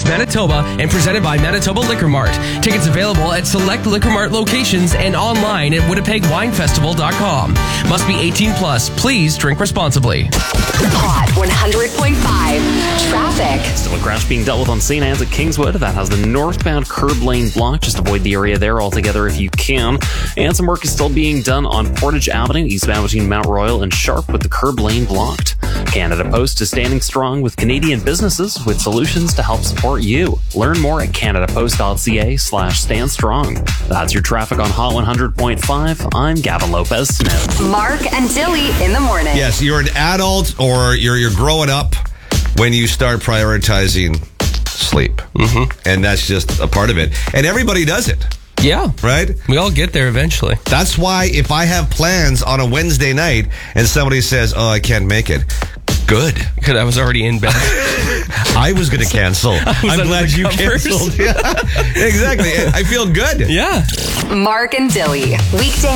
Manitoba and presented by Manitoba Liquor Mart. Tickets available at select Liquor Mart locations and online at WinnipegWineFestival.com. Must be 18 plus. Please drink responsibly. Hot 100.5 traffic. Still a crash being dealt with on St. Anne's at Kingswood. That has the northbound curb lane blocked. Just avoid the area there altogether if you can. And some work is still being done on Portage Avenue, eastbound between Mount Royal and Sharp with the curb lane blocked. Canada Post is standing strong with Canadian businesses with solutions to help support you. Learn more at canadapost.ca/standstrong. That's your traffic on Hot 100.5. I'm Gavin Lopez Smith. Mark and Dilly in the morning. Yes, you're an adult or you're growing up when you start prioritizing sleep. And that's just a part of it. And everybody does it. Yeah. Right? We all get there eventually. That's why if I have plans on a Wednesday night and somebody says, oh, I can't make it, good. Because I was already in bed. I was going to cancel. I'm glad you canceled. Yeah, exactly. I feel good. Yeah. Mark and Dilly. Weekday